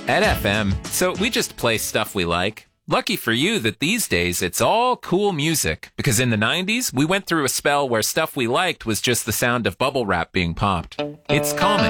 at FM, so we just play stuff we like. Lucky for you that these days it's all cool music, because in the 90s, we went through a spell where stuff we liked was just the sound of bubble wrap being popped. It's calming.